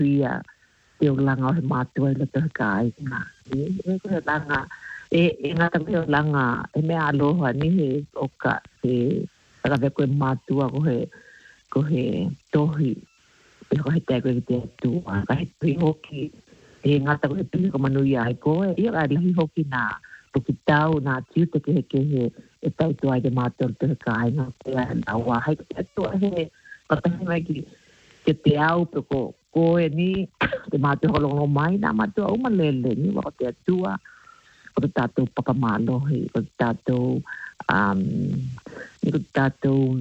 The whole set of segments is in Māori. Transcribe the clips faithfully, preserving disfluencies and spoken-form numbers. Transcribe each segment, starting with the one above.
ia te o langa o he mātua i loto ka ai ngā. E ko he langa, e, e ngata ko he langa, e mea aloha ni he o ka he, taka vea koe mātua ko he, ko he tohi, e ko he te koe ki te atua, ka he tohi hoki, e ngata ko he tohi ko manui ai koe, ia ka lahi hoki nā, puki tau nā tiuta ke he ke he, e tau tua i te mātua loto ka ai ngā, te a nā wā, hei ko te atua he, katahi mai ki, ke te au pe ko koe ni te mātua holongo mai nā mātua umalele ni wako te atua ko te tātou papamalohi ko te tātou um, ni ko te tātou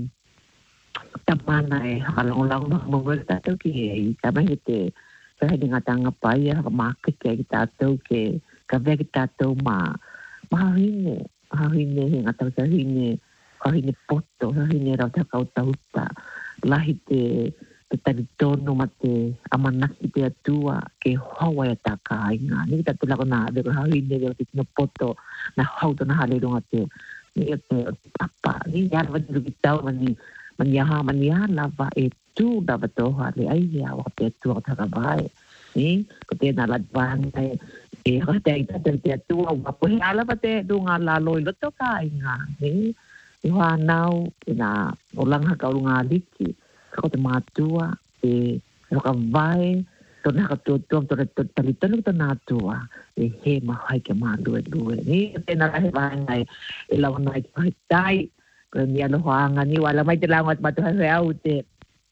tamana e halongo lau mahamongo te tātou ki hei ka mai he te kahe ni ngā tanga pai haka māke ke ki tātou ke ka vea ki tātou mā mahahine mahahine he ngā tātou hine kahine poto hine rau te kau tauta lahi te te tari tono ma te amanaki te atua ke hawa e tā kāinga. Ni ta te lako nā veko hawine veko te tino poto na hauto na hale runga te ni e te papa. Ni yara wani ruki tau mani mani aha mani aha lava e tū lava toha le aia waka te atua o taka vai. Ni ko te nā ladvanga e e haka te aita te atua wapo he alava te runga la loi loto kāinga. Ni i hoa nau e nā o langa kaurunga liki ko te mātua, e waka vai, tōna haka tōtua, tōna tōtali tōna ko tōna atua, e he mahai ke mā lue lue. Ni, tēnā rahe vai ngai, e lawa ngai te pahe tai, ko ni aloha anga ni, wala mai te launga te matu hae au te,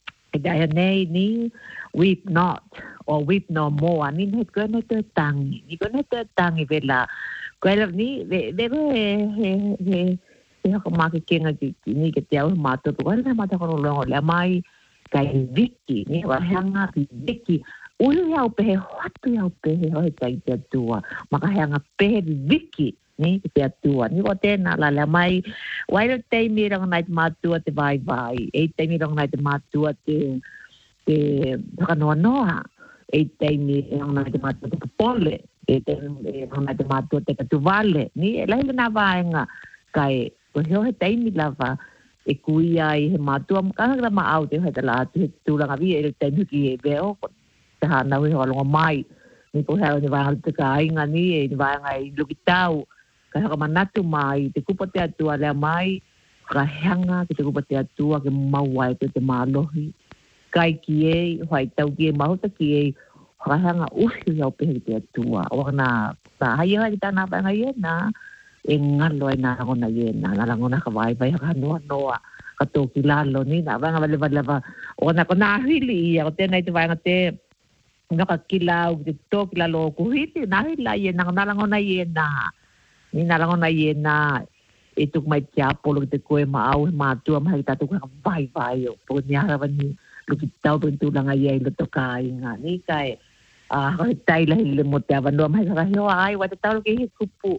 e daia nei ni, weep not, or weep no more, ni ne koe ne te tangi, ni koe ne te tangi vela, koe la ni, ve koe he, he, he, e haka māke kenga ki ni ke te au mātua ko wale mātua kono longo lea mai kai viki ni waheanga ki viki ui au pehe watu au pehe hoi kai te atua maka heanga pehe viki ni ke te atua ni ko tēnā la lea mai waira teimi ranga nai te mātua te vai vai e teimi ranga nai te mātua te te whakanoa noa e teimi ranga nai te mātua te kapole e teimi ranga nai te mātua te katuvale ni e lahi lana vaenga kai ko heo he taimi lava e kui ai he mātua kāngra ma au te hoi te la atu he tūranga vi e taimi ki e veo te hānau he hoalonga mai ni ko heo ni vānga te ka ainga ni e ni vānga i luki tau ka haka manatu mai te kupa te atua lea mai ka heanga ki te kupa te atua ke maua e te te mālohi kai ki e hoi tau ki e mahuta ki e ka heanga uhi au pehe ki te atua o wana ta hai hai ki tāna vānga i e nā e ngalo e nā rangona i e nā nā rangona ka vai vai haka noa noa ka tōki lalo ni nā vanga wale wale wa o nā ko nā hili i a o tēnei te vanga te ngā ka kilau te tōki lalo o kuhili nā hila i e nā nā rangona i e nā ni nā rangona i e nā e tuk mai te apolo ki te koe ma au he mātua mahi tātou ka vai vai o po ni ara wani luki tau tūlanga i e loto ka inga ni kai a haka he taila hili mo te awanua mahi ka heo ai wa te tau ki he kupu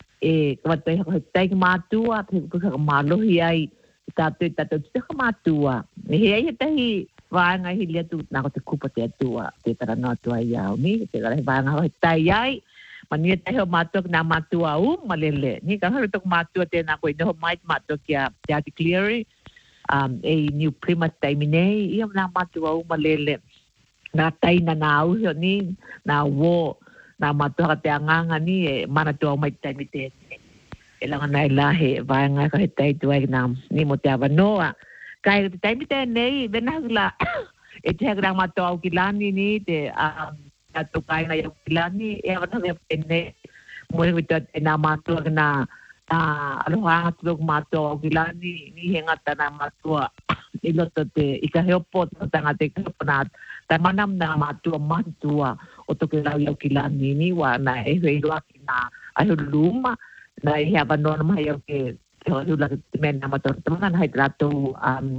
e ka watu e haka tai ki mātua, te kuka ka mālohi ai, tātou i tātou te ka mātua. E he ai he tahi vāenga hi lia tu, nā ko te kupa te atua, te tarana atua i au ni, te karahi vāenga hoi tai ai, ma ni e tahi o mātua ki nā mātua u, malele. Ni ka haru tōku mātua tēnā koe noho mai te mātua ki a te ati cleary, um, e New Plymouth taimi nei, ia nā mātua u, malele. Nā taina nā auhio ni, nā wō, nā mātua te anganga ni e mana tua mai taimi tēne. E langa nai lahe, vāenga ka he tai tua i nā ni mo te awanoa. Kai te taimi tēne i, vena hula, e te haka rā mātua au ki lani ni, te atu kaina i au ki lani, e awanoa e tēne, mo e witua te nā mātua ki nā aloha anga tu mātua au ki lani, ni he ngata nā mātua i loto te, i ka heopo, tanga te heopo nā, tai manam nā mātua mātua, o toke lau iau ki lani ni wa na e hui roa ki nā ahi luma na e hea wanoa mai au ke te hoi hula ki te mena matora tamanga na hai ratou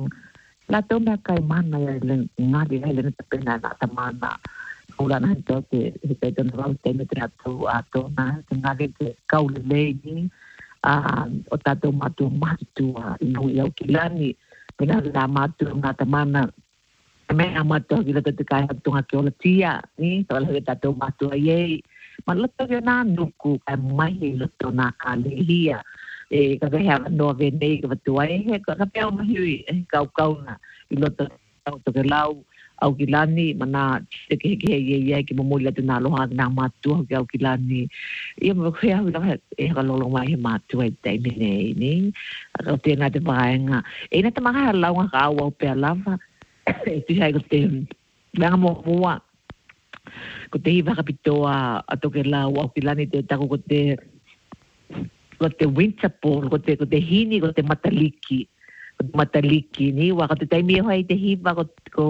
ratou mea kai mana i le ngāri hai le nata pena nā tamana hula na hai tau te he te tona rau te me te ratou a tōna te ngāri te kaule lei ni o tātou mātua mātua i hui au ki lani pena nā mātua ngā tamana mea mātua ki lata te kai hatunga ki ola tia, ni, tōla hoi tātou mātua iei. Ma lato ki nā nuku, kai mahi lato nā ka lehia. E ka kai hawa noa venei ka watua e he, ka pēo mahi ui, e kau kauna, i loto tau toke lau, au kilani mana te ke ke ye ye ki mo mula te na loha na matu ke au kilani ia mo ke au la e ka lo lo mai matu e te mine ni ka te na te vaenga e na te maha la nga ka au pe lava e tu hai ko te nga mo mua ko te iwa kapitoa ato ke la au kilani te ta ko te ko te winter pool ko te ko te hini ko te mataliki mataliki ni wa ka te taimi e hoi te hiva ko ko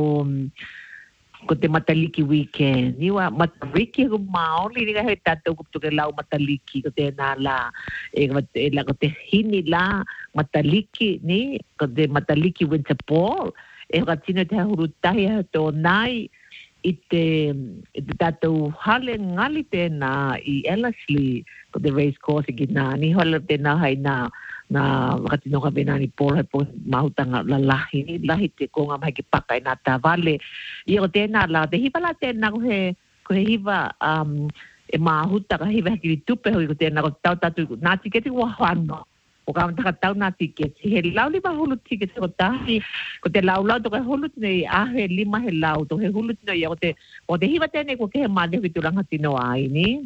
ko te mataliki weekend ni wa mataliki ko maoli ni ka he tato ko te lau mataliki ko te na la e ko te la ko te hini la mataliki ni ko te mataliki winter pool e ka tino te hurutahi to nai i te i te tato hale ngali te na i Ellerslie ko te race course ki na ni hola te na hai na na wakati no ka benani por po mautanga la lahi ni lahi te konga mai ki pakai na ta vale i o te na la te hiva la te na ko he ko he hiva um e mahuta ka hiva ki tupe ho ko te na ko tau tatu na tiketi wa hano o ka mta ka tau na tiketi he lauli ba hulu tiketi ko tahi ko te laulau to ka hulu nei a he lima he lau to he hulu nei o te o te hiva te ne ko ke ma de vitulanga tino ai ni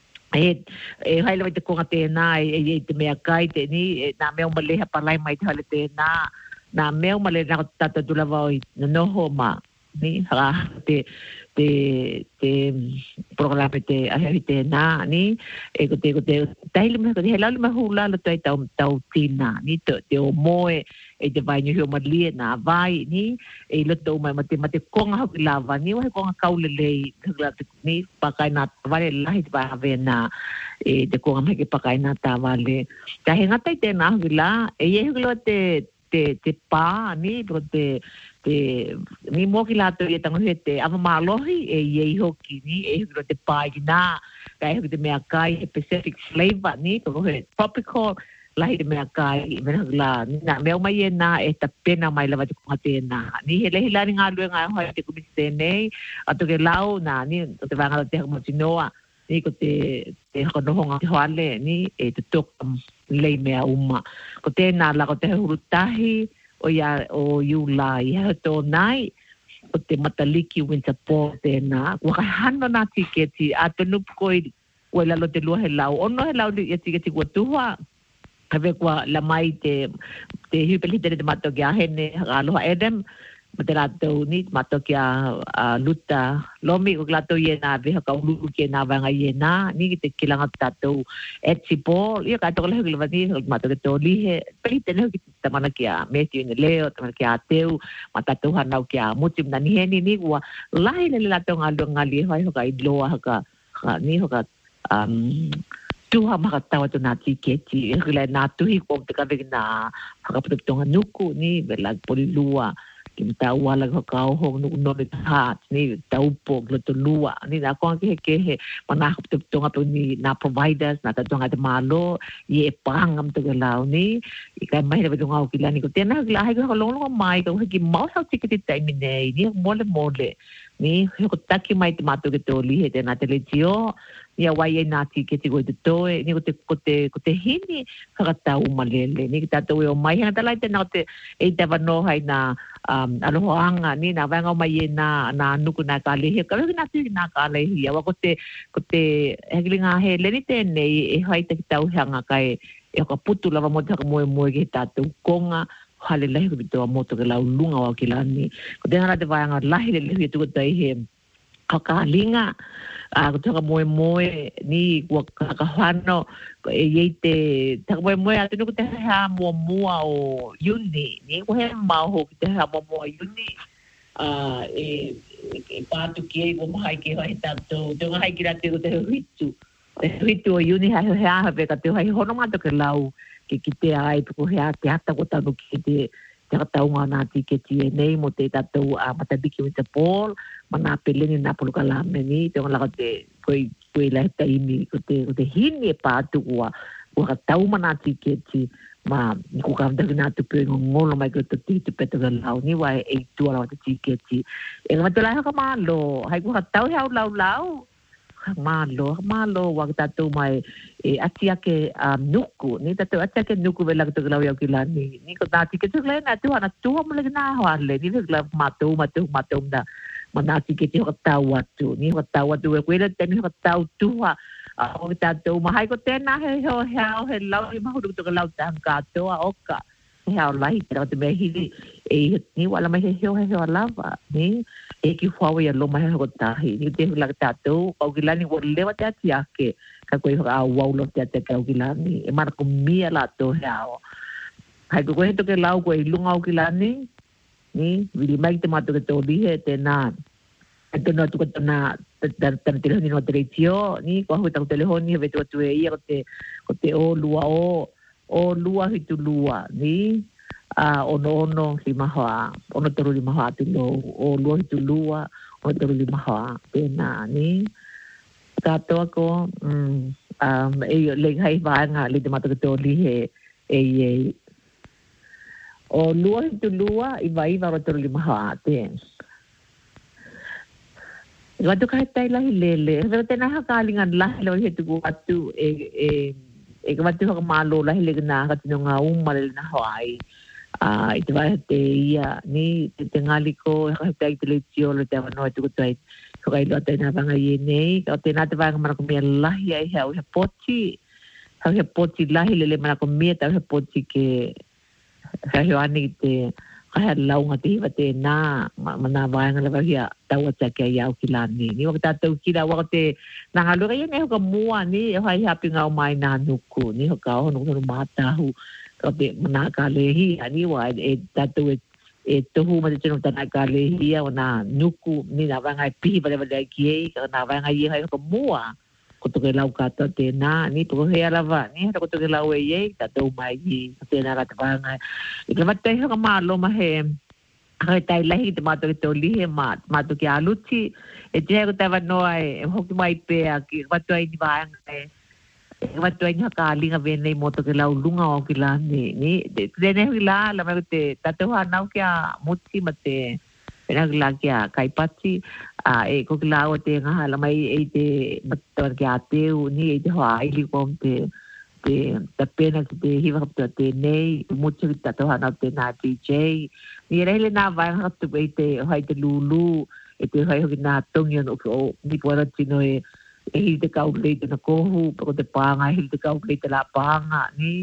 e e hai le te konga te na e te mea kai te ni na mea male ha palai mai te hale te na na mea male na tata dula vai no ho ma ni ha te te te programa te a te na ni e ko te ko te tai le ko te hela le hula le tai tau tau tina ni te te o moe e te vai nyu ma lie na vai ni e le to mai mate mate konga ha lava ni wa konga kaule le ni pakai na vale lai ba ave na e te konga mai ke pakai na ta vale ta henga tai te na vila e ye hilo te te te pa ni pro te te ni mo ki la to ye tango te ama malohi e ye hoki ni e hilo te pa na ka e te mea kai Pacific flavor ni ko he tropical lahi te mea kai me la na me mai e na e ta pena mai lava te ko te na ni he lehi la nga lu nga ho te ko te nei ato ke lau na ni te vanga te mo tinoa ni ko te te ko no nga te hale ni e te tok lei mea uma ko te na la ko te hurutahi o ya o you la ya to nai o te mataliki winter pool te na wa hano na tiketi atonu ko o la lo te lo he lau ono he lau ya tiketi ko tua ave kwa la mai te te hipelite te mato kia hene aloha edem materato ni mato kia luta lomi ko lato ye na ve ka ulu ke na vanga ye na ni te kilanga tato etipol ia ka to le le vani mato ke to li he pelite ne ki tamana kia meti ne leo tamana kia teu matato hanau kia mutim na ni he ni ni wa lai le lato ngalo ngali hai ka idloa ka ni ka um tuha makatawa to na tiketi ile na tuhi ko te ka ve na ka produkto nuku ni vela polilua kita wala ko kau hong no no le ha ni tau po lo to lua ni na ko ke ke he mana ko to nga ni na providers na ta nga te malo ye pangam to la ni ka mai le to nga ki la ni ko te na la ha ko lo lo mai ko ki mau sa tiketi tai mi nei ni mole mole ni ko taki mai te mato ke to li he te na te le tio ia wai e na tiketi ko te toe ni ko te ko te ko te hini ka ta u malele ni ta to o mai ha ta lai te na te e te va no hai na um aloha ni na vanga mai na na nuku na ka le ka na ti na ka le ia wa ko te ko te helinga he le ni te nei e hai te tau hanga kai e ko putu lava mo ta mo mo ke ta tu konga hale le ko to mo to ke la lunga wa kilani ko te na te vanga lahi le le tu ko tai he ka ka linga a ko toka moe moe ni ko ka hano e ye te ta moe moe atu no te ha mo mua o uni ni ko he ma ho te ha mo mo uni a e e pa tu ki ko mai ki hai ta to to hai ki ra te te hitu te hitu o uni ha ha ha pe ka te hai hono ma to ke lau ki ki te ai ko he te ata ko ta ki te te tau ngā nā tiketi e nei mo te tatou a matabiki o te pōl, ma nā peleni nā polo kalame ni, te ngā te koe koe lai taimi, ko te, ko te hini e pātu ua, ua ka tau ma nā tiketi, ma ko ka mtaki nā tupu e ngolo mai ko te titi peto ka lau, ni wa e tua lau te tiketi. E ngā te lai haka mālo, hai ko ka tau hau lau lau, malo malo wa tatou mai e ati ake um, nuku ni tatou ati ake nuku vela to lau ya kilani ni ko tati ke tule na tu ana tu mo le na hale ni le matou matou matou na manasi ke te ho tau atu ni ho tau atu e kwela te ni ho tau tua o ta tu mai ko te na he ho he he lau i mahu tu lau tang ka to oka he au lai te te me hi e ni wala mai he he he lava ni e ki fo ya lo mai ho ta hi ni te la ta tu o ki la ni wo le wa ta ti ake ka ko ho au wa lo te te ka ki la ni e mar ko mia la to he au hai ko he to ke lau ko i lunga o ki la ni ni vili mai te mato ke to li he te na te no tu ko na dan dan telefoni no televizio ni ko ho tang telefoni ve tu tu e ia te ko te o lua o o lua hi tu lua ni a ono ono si maha ono toru li maha tu lo o lua hi tu lua o toru li maha te na ni ka to ko um um e le hai va nga le te mato ke to li he e e o lua hi tu lua i vai va toru li maha te Watu kai tai lahi lele. Hei tena haka alingan lahi lo he tuku watu e e e ka watu haka malo lahi le na ka tino ngā umale na hoai. Ah, i te vai te ia ni te te ngali ko haka tai te le tio le te wanoa tuku tai. Ko kai lo tai na vanga i nei. Ka te nā te vanga mana ko mea lahi ai hea o he poti. Hau he poti lahi lele mana ko mea tau he poti ke hea heo ani te Kaya launga te hiwa te nā, mana waenga lewa hia taua take ai au ki lani. Ni waka tātou ki la waka te nangalura ia ne hoka mua ni, e hai hapi ngau mai nā nuku, ni hoka o nuku nunu mātahu, ka te mana ka lehi, ani wa e tātou e, e tohu ma te tino tana ka lehi, o nā nuku, ni nā wanga e pihi wale wale ki ei, ka nā wanga ia hai hoka mua, ko toke lau kata te nā, ni toko hea lava, ni hata ko toke lau e ei, tātou mai i, te nā kata wanga. I ka wata hoka mālo ma he, haka tai lahi te mātou ke tō lihe, mātou ke aluti, e te hea ko tai wanoa e, hoki mai pēa, ki watu ai ni vāanga e, e watu ai ni haka alinga venei mo toke lau lunga o ki la ni, ni, te ne hoki la, la mai ko te tātou hanau kia muti ma te, pena ki la kia kaipati, a e ko ki la o te ngaha la mai e te matua ki a teu ni e te hoa aili ko te te te pena ki te hiwa kaptua te nei mutu ki tato hana te nā D J ni e reile nā vai hatu e te hai te lulu e te hai hoki nā tongi anu o ni puara tino e e hi te kau lei te na kohu pako te pānga hi te kau lei te la pānga ni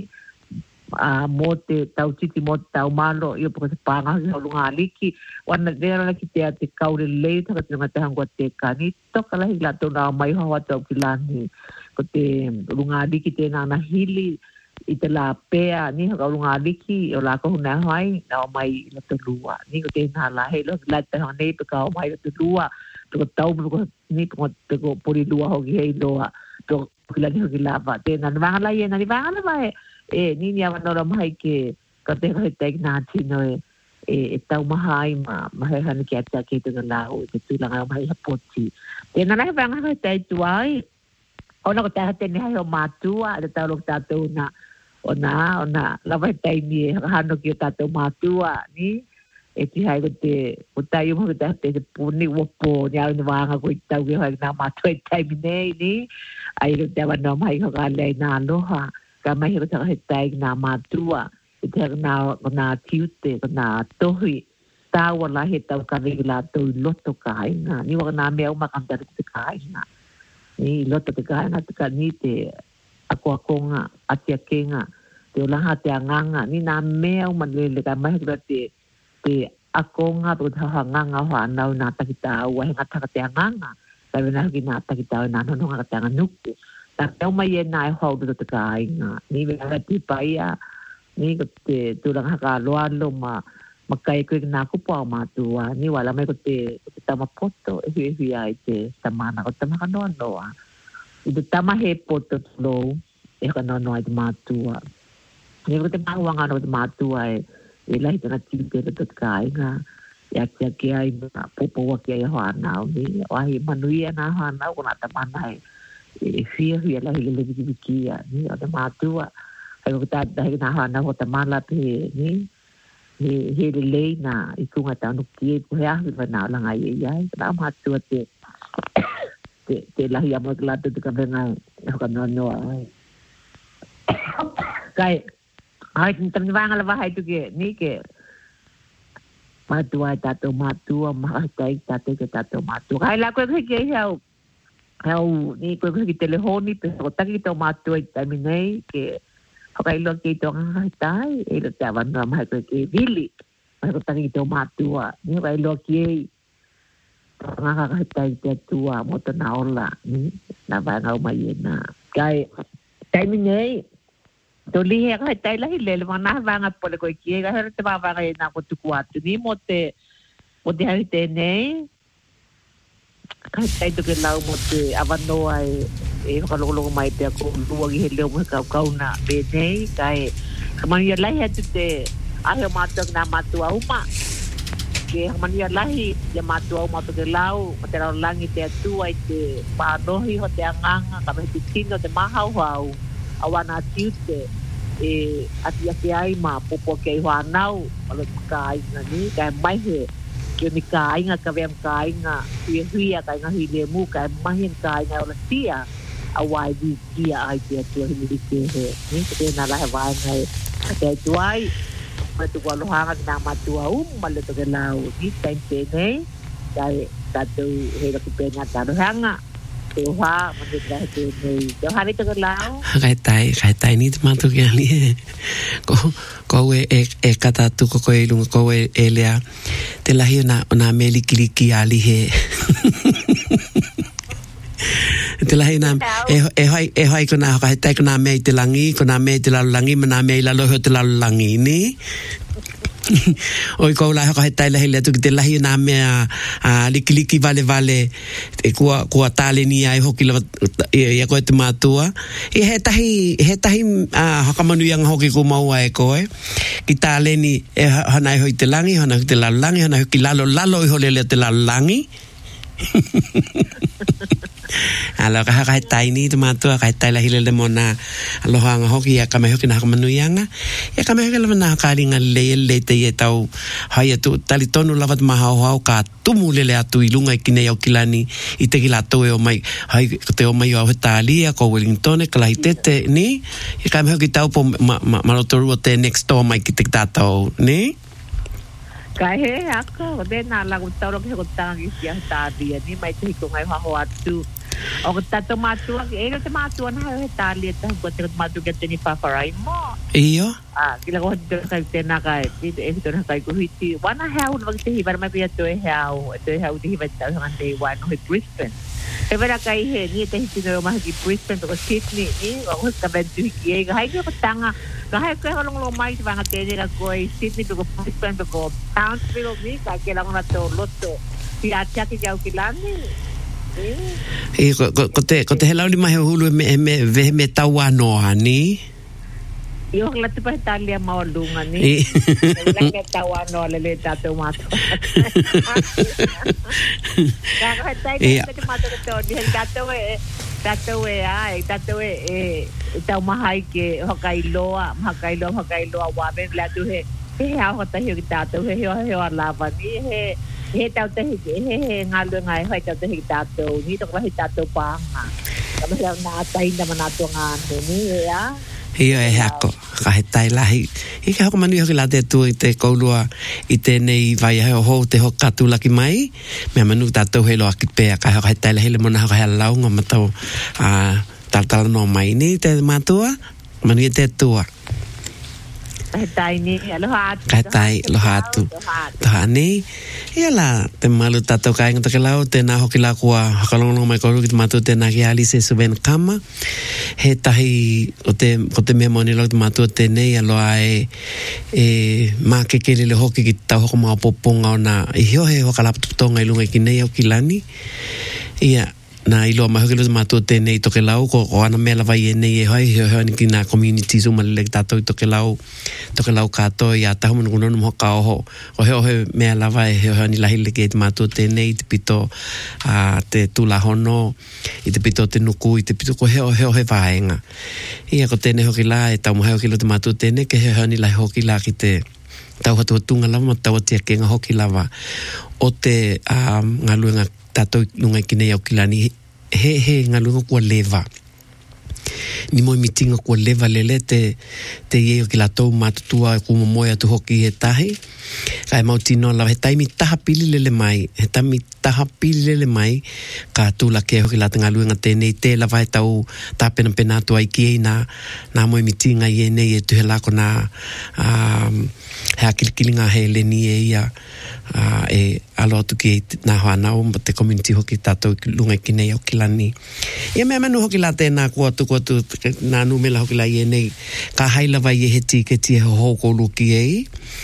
a mo te tau titi mo te tau malo i o pako te pānga ki haulunga aliki wana vera la ki te a te kaure lei taka te ngata hangua te ka ni toka lahi la tau nā mai hawa tau ki lani ko te lunga aliki te nā na hili i te la pēa ni haka lunga aliki o la kohu nā hai nā mai i la te lua ni ko te nā la hei lo ki la te hanga nei peka o mai la te lua peko tau peko ni peko peko pori lua hoki hei loa peko ki lani hoki lava te nā ni wanga lai e nā ni wanga lai e e ni ni awa nora mai ke ka te hoi teik nā tino e e, e tau mahai ma mahe hana ki atia ke tunga lau e te tūlanga o mai hapoti. Te nana he wanga hoi tei tuai ona ko te hate ni hai o mātua e te tau lok tātou na o nā o nā lawa he tei ni e hano ki o tātou mātua ni e ti hai ko te o tai umu ko te hate te puni wopo ni au ni wanga ko i tau ki hoi nā mātua e tei mi nei ni ai ko te awa nō mai ko ka lei nā aloha ka mai ko taka he tai nā mātua e te haka nā, nā tiute, nā tohi, tāua la he tau ka regi la tau i loto ka hainga. Ni waka nā mea umakantara te ka hainga. Ni loto te ka hainga te ka ni te ako akonga, ati akenga, te olaha te anganga. Ni nā mea umalele ka mai haka te, te akonga, te haha nganga hoa anau nā takita au, he ngataka te anganga. Ka wena haki nā takita au nā nononga te anganuku. Tā tau mai e nā e hau te ka hainga. Ni wena te paia, ni ko te tūranga haka aloalo ma ma kai koe nā kupo au mātua. Ni wala mai ko te, ko te tamapoto e hui hui ai te tamana ko tamaka noa noa. I te tama he poto tulou e haka noa noa i te mātua. Ni ko te mahuanga no te mātua e e lahi tana tīte le te ka hainga. E atia ke ai ma popo waki ai hoa nao ni. O ahi manuia nā hoa nao ko nā tamana e e fia hui ala hile le viki vikia ni o te mātua ai ko tāta hei nā hana ho ta mala pe ni he he le lei nā i kunga tānu ki e puhe ahi whanau langa i e iai nā mātua te te te lahi amoi ka lata te ka venga e hoka noa noa ai kai ai tam ni wanga la wahai tu ke ni ke matua tato matua matai tato ke tato matua kai la ko ke hau hau ni ko ke telefoni pe ko taki to matua taminei ke kai lo ke to tai e lo tava no mai ko ke vili ko taki to matua ni kai lo ke nga ka tai te tua mo to na ola ni na va nga mai na kai taminei to li he ka tai la hile le mana va nga pole ko ki ga her te va va ga na ko tu kuatu ni mo te mo te ha te nei ka tai to ke lau mo te avano ai e ka lo lo mai te ko lu gi hele mo ka ka na be nei kai ka man ya la he te a he ma to na ma tu au ma ke man ya la hi ya ma tu au ma to ke lau mo te lau langi te tu ai te pa no hi ho te anganga ka me te tino te mahau hau awana tiute e ati ati ai ma popo ke wa nau alo kai na ni kai mai he ke ni kai nga ka vem kai nga hi hi ka nga hi le mu kai mai kai nga ola tia awai di dia ai te te hi ke he ni ke na la va ngai te tuai ma tu wa lo hanga na ma tu au ma le to ke lau ni tai te nei kai ta tu he ka pe na ta hanga te hoa ma te trae te nei te hoa ni te ko lao kai tai kai tai ni te matu ke ali ko ko e e kata tu ko ko e lunga ko e elea te lahi na na meli kiliki ali he te lahi na e e hai e hai ko na kai tai ko na me te langi ko na me te la langi ma na me la lo te la langi ni oi ko la ka tai la hele tu te la hina me a likiliki vale vale e ko ko tale ni ai hoki la e ko te matua e he tahi he tahi a hakamanu yang hoki ko mau ai ko e ki tale ni e hana hoi te langi hana te la langi hana ki lalo lalo i holele te la langi ala ka ka tai ni te matua ka tai la hile le mona alo hanga hoki ya ka me hoki na hakamanu yanga ya ka me hoki la na ka ringa le le te e tau hai tu tali tonu lavat maha ho ka tumu le le atu ilunga kine yo kilani i te kila to e o mai hai te o mai o Italia ko Wellington ka lai tete ni ya ka me hoki tau po ma ma toru te next door mai ki te tato ni kai he ako de na la gutaro ke gotangi sia ta dia ni mai te ko ngai ho atu o tato matu e te matu na he ta le ta ko te matu ke te ni pa farai mo iyo ah kila ko te kai te na kai ti e to na kai ko hiti wana ha un wag te hi bar ma pia to e ha o to e ha u te hi ba ta han de wan ho Brisbane e vera kai he ni te hiti no ma ki Brisbane to Sydney ni o ka ben tu ki e ga hai ko tanga ga hai ko long long mai te vanga te ni ko Sydney to Brisbane to ko Townsville ni ka ke la na to loto ti a tia ki jau ki lani e ko ko te ko te helau li mai hulu me me ve me tawano ani yo la te pa talia maulunga ni la me tawano le le tato mato ka ka tai te mato to di tato e tato e ai tato e e tau mahai ke hokailoa hokailoa hokailoa wa ben la tu he he ha ho ta hi tato he he he la va ni he he tau te he he ngalu ngai hoi tau te he tato ni to ka he tato pa nga ka me na tai na mana to nga ni ya ia e hako ka he tai lahi i ka hoko manu hoki la te tu i te koulua i te nei vai he ho te ho katu laki mai me manu tatou he lo aki pea ka hoko he tai lahi le mona hoko he launga matau a taltala no mai ni te matua manu i te tua he tai ni aloha atu ka tai aloha atu taha ni ia la te malu tatou ka inga take lau te na hoki la kua hakalongo mai koru ki te matu te na ki Alice Suben Kama he tahi o te o te mea moni lau te matu te nei aloa e e ma ke kele le hoki ki tau hoko maa poponga o na i hio he hoka laptop tonga i lunga ki nei au ki lani ia na ilo ma hoki lo te matu te nei toke lau ko o ana mea lawai e nei e hoi hio hio ni ki na community zuma lele ki tatou i toke lau toke lau kato i a tahu manu kunono mohoka oho o heo he mea lawai hio hio ni lahi leke i te matu te nei te pito a te tula hono i te pito te nuku i te pito ko heo heo he vaenga ia ko tene hoki la e tau mo heo ki lo te matu te nei ke hio hio ni lahi hoki la ki te tau hatu hatunga lava ma tau atia kenga hoki lava o te um, ngaluenga tatou nunga ki nei au kilani he he ngaluenga kua leva ni moi mitinga kua leva lele te te ieo ki la tau matutua ku momoia tu hoki he tahi. Kai mau tino la he taimi taha pili lele mai, he taimi taha pili lele mai, ka tula ke hoki la tanga luenga tēnei te la vai tau tā pena pena tu ai ki ei na, na moi mitinga i e nei e tu he lako na um, he akilikilinga he leni e ia uh, e alo atu ki e nā hoanau ma te community hoki tātou lunga ki nei au ki lani. Ia mea manu hoki la tēnā kua tu kua tu nā numela hoki la i e nei ka haila vai e he tiketi e hokolu ki ei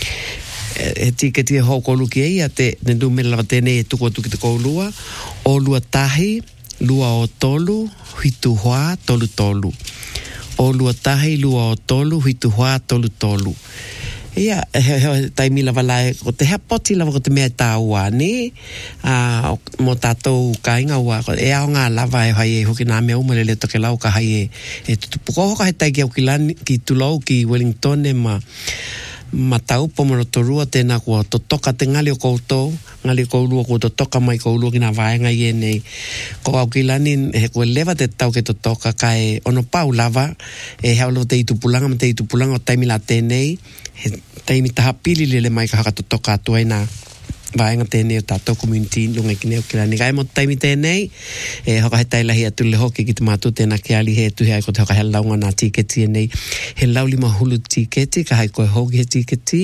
he tiketi e hokolu ki ei a te numela wa tēnei e tuku atu ki te koulua o lua tahi lua o tolu hitu hoa tolu tolu o lua tahi lua o tolu hitu hoa tolu tolu. Ia, he, he, taimi lava lai, ko te hea poti lava ko te mea tā ua, ne? Uh, mo tātou ka inga ua, e ao ngā lava e hai e hoki nā mea umalele toke lau ka hai e, e tutupuko hoka he taiki au ki, lani, ki tulau ki Wellington e ma, ma tau pomoro torua tēnā kua totoka te ngali o koutou, ngali o koulua kua totoka mai koulua ki nā vaenga i e nei. Ko au ki lani he kua lewa te tau ke totoka ka e ono pau lava, e hea olo te itupulanga, ma te itupulanga o taimi la tēnei, he taimi taha pili lele mai ka haka totoka atu ai nā vaenga tēnei o tātou community lunga ki neo ki lani. Kai mo taimi tēnei, e hoka he tailahi atu le hoki ki te mātu tēnā ke ali he tuhi ai ko te hoka he launga nā tiketi e nei. He lauli mahulu tiketi, ka hai koe hoki he tiketi.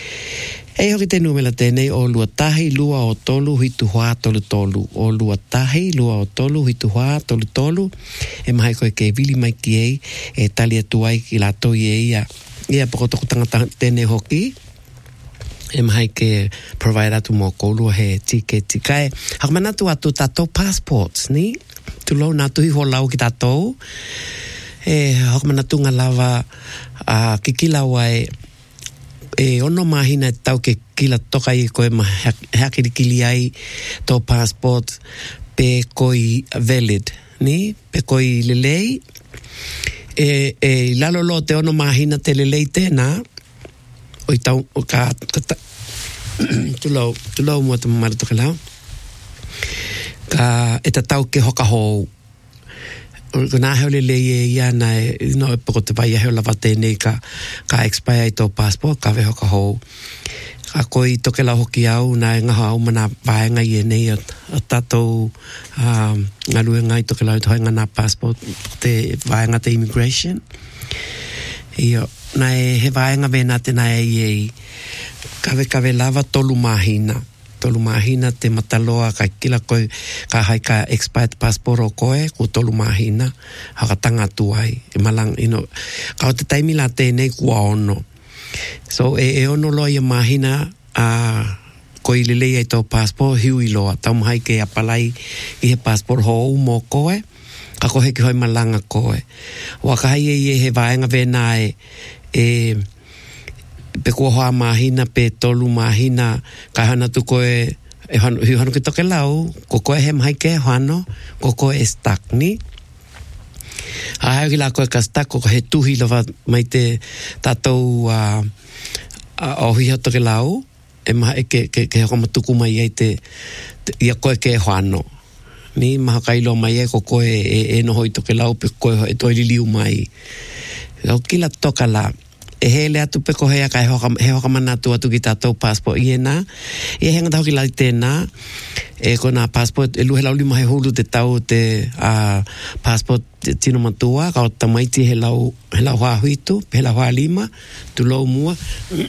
E hoki te numela tēnei o lua tahi, lua o tolu, hitu hoa, tolu tolu. O lua tahi, lua o tolu, hitu hoa, tolu tolu. E mahai koe ke vili mai ki ei, e tali atu ai ki la toi e ia. Ia poko tangata tēnei hoki. E mahai ke provide atu mo koulua he tiketi. Kai, hakamana tu atu tātou passports, ni? Tu lau nā tuhi ho lau ki tātou. E hakamana tu ngā lava uh, ki kila wai e ono mahina e tau ke kila toka i koe ma heakirikili ai tō passport pe koi valid, ni? Pe koi lelei. E, e lalolo te ono mahina te lelei tēnā. O i tau, o ka, ka ta, tulau, tulau mua te mamara toke lau. Ka, e ta tau ke hoka hou. Ko nā heo le lei e ia na e, no e poko te vai a heo lava tēnei ka, ka expire i tō passport, ka ve hoka hou. Ka koi toke lau hoki au, na e ngaha au mana vaenga i e nei a, a tātou um, ngā luenga i toke lau i tohenga nā passport, te vaenga te immigration. Iyo, na e he vaenga vena te na e ei kawe kawe lava tolu mahina tolu mahina te mataloa ka kila koe ka hai ka expired passport o koe ku tolu mahina haka tanga tuai e malang ino ka o te taimi la tēnei kua ono so e, e ono loa ia mahina a koe lelei ai tau passport hiu i loa tau mahai ke apalai i he passport ho u mo koe ka kohe ki hoi malanga koe waka hai e he vaenga vena e e pe kua hoa mahina pe tolu mahina ka hana tu koe e hano, hano ki toke lau ko koe he mahai ke hano ko koe e stak ni a hau ki la koe ka stak ko he tuhi lava mai te tātou uh, uh, ohi hau toke lau e maha e ke, ke, ke hoko matuku mai ai te, te ia koe ke hano ni maha kailo mai e ko koe e, e no hoi toke lau pe koe e toi liliu mai o kila toka la e hele atu pe ko hea ka he hoka, he hoka manatu atu ki tātou passport i e nā i e henga tau ki lai tēnā e ko nā passport e luhe lau lima he hulu te tau te uh, passport tino matua ka o tamaiti he lau he lau hoa huitu he lau hoa lima tu lau mua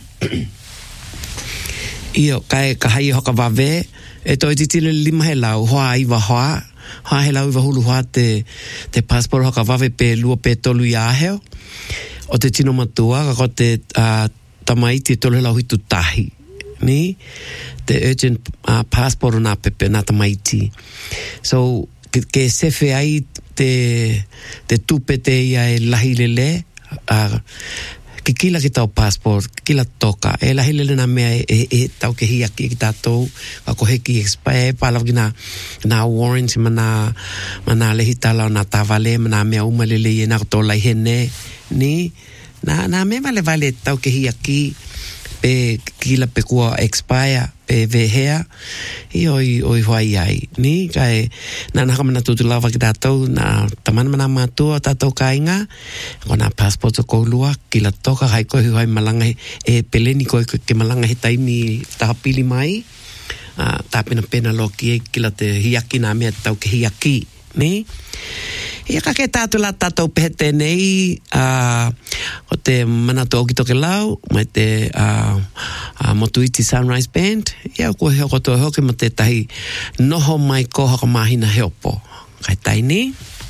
io kai ka hai hoka wave e toi titile lima he lau hoa iwa hoa hoa he lau iwa hulu hoa te te passport hoka wave pe lua pe tolu i aheo o te tino matua ka ko te uh, tamaiti e tolu he lau hitu tahi ni te urgent uh, passport o nā pepe nā tamaiti so ke, ke sefe ai te te tupe te ia e lahi lele uh, ke kila ki tau passport, kila toka. E lahi lele na mea e, e, e tau ke hia ki ki tātou, ka kohe ki expire, pālau ki nā, nā warrants, ma nā, ma nā lehi tālau, nā tāwale, ma nā mea umalele e nā koto lai hene, ni, nā, nā mea vale vale tau ke hia ki, pe kila pe kua expire, pe vehea i oi oi hoai ai ni kai nana kamana tutu lava ki tātou na tamana mana mātua tātou kainga kona passport o koulua ki la toka hai kohi hoai malanga e peleni koe ke malanga he taimi tahapili mai uh, tāpena pena loki e ki la te hiaki nā mea tau ke hiaki ni ia ka ke tātou la tātou pehete nei uh, o te manatu au ki toke lau mai te uh, uh, Motuiti Sunrise Band ia kua heo koto hoke mo te tahi noho mai ko haka mahina heopo kai taini